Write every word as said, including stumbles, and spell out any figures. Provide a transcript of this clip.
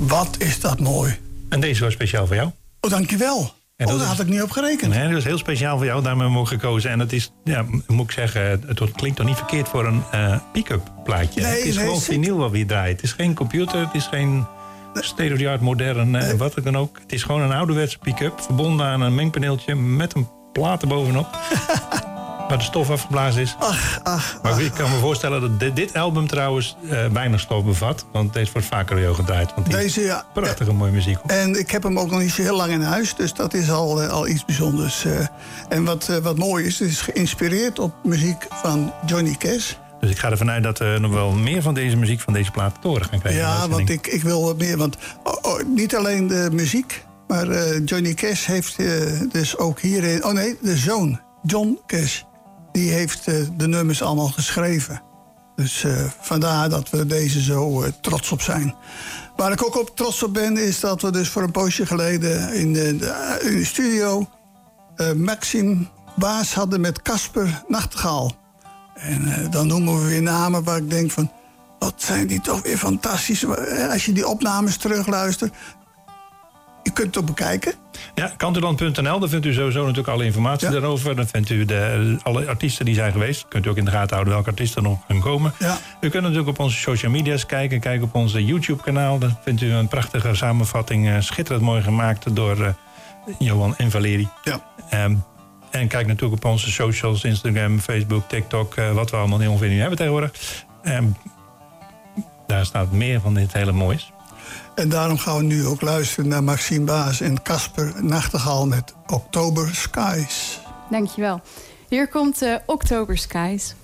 Wat is dat mooi. En deze was speciaal voor jou. Oh, dankjewel. En oh, daar had ik niet op gerekend. Nee, dat is heel speciaal voor jou. Daarom hebben we hem ook gekozen. En het is, ja, moet ik zeggen, het klinkt toch niet verkeerd voor een uh, pick-up plaatje. Nee, het is nee, gewoon vinyl wat weer draait. Het is geen computer, het is geen state-of-the-art modern, nee. wat dan ook. Het is gewoon een ouderwetse pick-up, verbonden aan een mengpaneeltje met een plaat erbovenop. Waar de stof afgeblazen is. Ach, ach, maar ach, ik kan me voorstellen dat dit, dit album trouwens uh, weinig stof bevat. Want deze wordt vaker weer gedraaid. Want die deze, ja. Prachtige mooie muziek. Hoor. En ik heb hem ook nog niet zo heel lang in huis. Dus dat is al, uh, al iets bijzonders. Uh, en wat, uh, wat mooi is, het is geïnspireerd op muziek van Johnny Cash. Dus ik ga ervan uit dat we nog wel meer van deze muziek, van deze plaat te horen gaan krijgen. Ja, want ik, ik wil wat meer. Want oh, oh, niet alleen de muziek. Maar uh, Johnny Cash heeft uh, dus ook hierin... Oh nee, de zoon, John Cash. Die heeft uh, de nummers allemaal geschreven. Dus uh, vandaar dat we deze zo uh, trots op zijn. Waar ik ook op trots op ben, is dat we dus voor een poosje geleden in de, de, in de studio uh, Maxime Baas hadden met Casper Nachtegaal. En uh, dan noemen we weer namen waar ik denk van, wat zijn die toch weer fantastisch. Als je die opnames terugluistert, je kunt het ook bekijken. Ja, kanteland punt n l, daar vindt u sowieso natuurlijk alle informatie ja. daarover. Dan vindt u de, alle artiesten die zijn geweest. Kunt u ook in de gaten houden welke artiesten nog gaan komen. Ja. U kunt natuurlijk op onze social media's kijken. Kijk op onze YouTube-kanaal. Daar vindt u een prachtige samenvatting. Uh, schitterend mooi gemaakt door uh, Johan en Valerie. Ja. Um, en kijk natuurlijk op onze socials. Instagram, Facebook, TikTok. Uh, wat we allemaal niet ongeveer nu hebben tegenwoordig. Um, daar staat meer van dit hele moois. En daarom gaan we nu ook luisteren naar Maxime Baas en Casper Nachtegaal met October Skies. Dankjewel. Hier komt uh, October Skies.